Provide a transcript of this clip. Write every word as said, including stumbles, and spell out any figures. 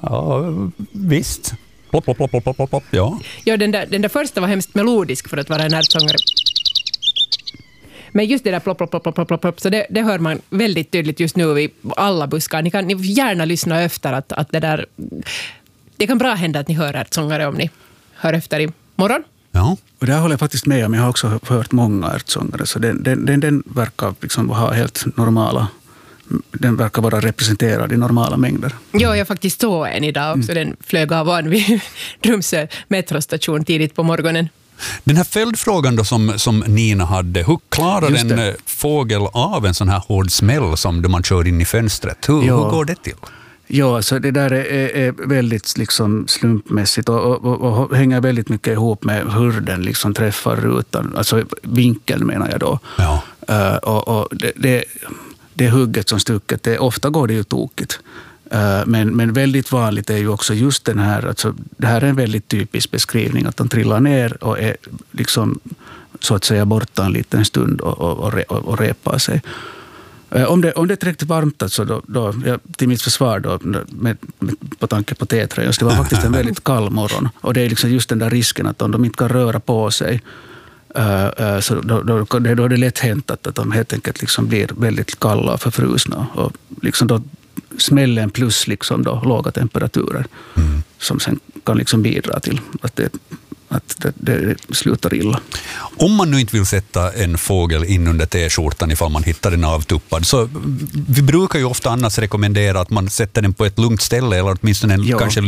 ja visst. Plopp, plopp, plopp, plopp, plopp, plopp, ja. Ja, den där, den där första var hemskt melodisk för att vara en ärtsångare. Men just det där plopp, plopp, plopp, plopp, plopp, plopp, så det, det hör man väldigt tydligt just nu i alla buskar. Ni kan ni gärna lyssna efter att, att det där... Det kan bra hända att ni hör ärtsångare om ni hör efter i morgon. Ja, och där håller jag faktiskt med om. Jag har också hört många ärtsångare, så den, den, den, den verkar liksom ha helt normala... Den verkar vara representerad i normala mängder. Ja, jag faktiskt såg en idag också. Mm. Den flög av an vid Drumsö metrostation tidigt på morgonen. Den här följdfrågan då som, som Nina hade, hur klarar en fågel av en sån här hård smäll som då man kör in i fönstret? Hur, ja. hur går det till? Ja, så det där är, är väldigt liksom slumpmässigt och, och, och, och hänger väldigt mycket ihop med hur den liksom träffar rutan, alltså vinkeln menar jag då. Ja. Uh, och, och det, det, det hugget som stucket, det, ofta går det ju tokigt. Uh, men, men väldigt vanligt är ju också just den här, alltså, det här är en väldigt typisk beskrivning, att de trillar ner och är liksom så att säga borta en liten stund och, och, och, re, och repar sig. Om det, om det är tillräckligt varmt, alltså då, då, ja, till mitt försvar då, med, med, på tanke på T-tröjan, det var faktiskt en väldigt kall morgon. Och det är liksom just den där risken att om de inte kan röra på sig, uh, uh, så då, då, då, då är det lätt hänt att, att de helt enkelt liksom blir väldigt kalla och förfrusna. Och liksom då smällen plus liksom då låga temperaturer mm. som sen kan liksom bidra till att det att det, det slutar illa. Om man nu inte vill sätta en fågel in under t-skjortan ifall man hittar den avtuppad, så vi brukar ju ofta annars rekommendera att man sätter den på ett lugnt ställe eller åtminstone en, kanske